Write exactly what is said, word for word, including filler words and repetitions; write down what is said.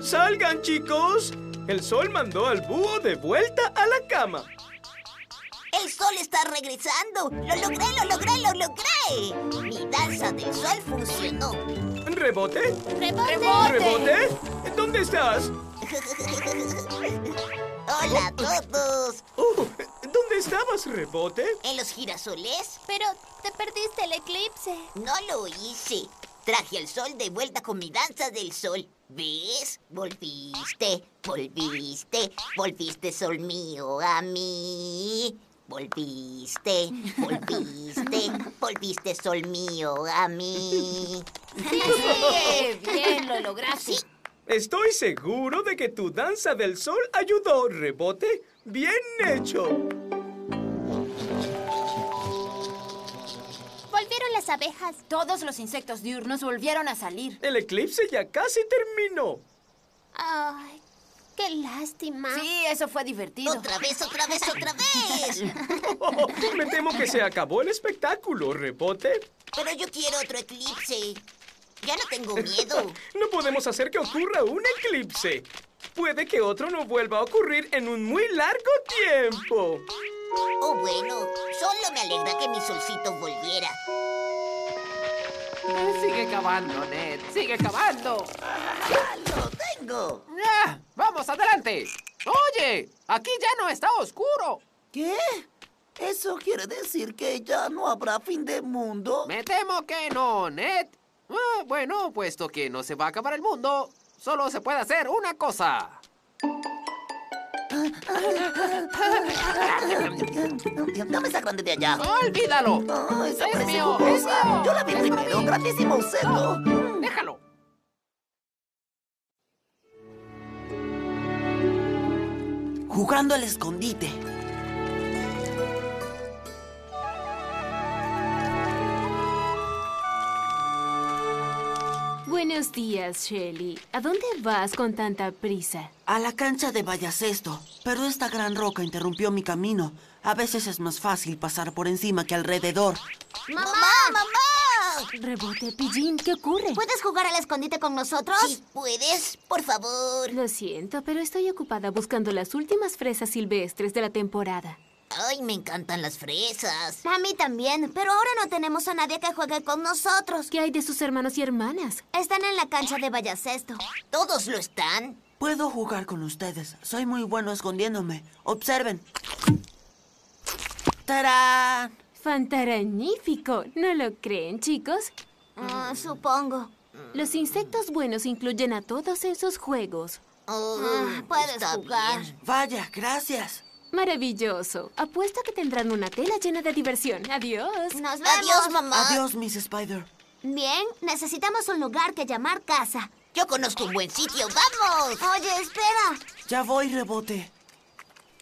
¡Salgan, chicos! El sol mandó al búho de vuelta a la cama. ¡El sol está regresando! ¡Lo logré, lo logré, lo logré! Mi danza del sol funcionó. ¿Rebote? ¡Rebote! ¿Rebote? ¿Dónde estás? ¡Hola a todos! Oh, ¿dónde estabas, Rebote? ¿En los girasoles? Pero te perdiste el eclipse. No lo hice. Traje al sol de vuelta con mi danza del sol. ¿Ves? Volviste, volviste, volviste, sol mío, a mí. Volviste, volviste, volviste, sol mío, a mí. Sí, sí, bien, lo lograste. Sí. Estoy seguro de que tu danza del sol ayudó, Rebote. ¡Bien hecho! Volvieron las abejas. Todos los insectos diurnos volvieron a salir. El eclipse ya casi terminó. Ay, qué lástima. Sí, eso fue divertido. Otra vez, otra vez, otra vez. Oh, me temo que se acabó el espectáculo, Rebote. Pero yo quiero otro eclipse. Ya no tengo miedo. No podemos hacer que ocurra un eclipse. Puede que otro no vuelva a ocurrir en un muy largo tiempo. Oh, bueno, solo me alegra que mi solcito volviera. Sigue cavando, Ned. Sigue cavando. ¡Lo tengo! ¡Ah! ¡Vamos, adelante! ¡Oye! Aquí ya no está oscuro. ¿Qué? ¿Eso quiere decir que ya no habrá fin de mundo? Me temo que no, Ned. Ah, bueno, puesto que no se va a acabar el mundo, solo se puede hacer una cosa. Dame esa grande de allá. ¡Olvídalo! Oh, esa ¡Es parece mío! jugosa. ¡Es mío! Yo la vi ¡Es para primero, mí! grandísimo cerdo. ¡Déjalo! Jugando al escondite. Buenos días, Shelly. ¿A dónde vas con tanta prisa? A la cancha de Vallacesto, pero esta gran roca interrumpió mi camino. A veces es más fácil pasar por encima que alrededor. ¡Mamá, mamá! Rebote, Pillín, ¿qué ocurre? ¿Puedes jugar al escondite con nosotros? ¿Sí puedes? Por favor. Lo siento, pero estoy ocupada buscando las últimas fresas silvestres de la temporada. Ay, me encantan las fresas. A mí también, pero ahora no tenemos a nadie que juegue con nosotros. ¿Qué hay de sus hermanos y hermanas? Están en la cancha de Vallacesto. ¿Todos lo están? Puedo jugar con ustedes. Soy muy bueno escondiéndome. Observen. ¡Tarán! ¡Fantaránifico! ¿No lo creen, chicos? Ah, supongo. Los insectos buenos incluyen a todos en sus juegos. Oh, Ah, puedes está jugar. bien. Vaya, gracias. Maravilloso. Apuesto que tendrán una tela llena de diversión. Adiós. Nos vemos. Adiós, mamá. Adiós, Miss Spider. Bien, necesitamos un lugar que llamar casa. Yo conozco un buen sitio. ¡Vamos! Oye, espera. Ya voy, Rebote.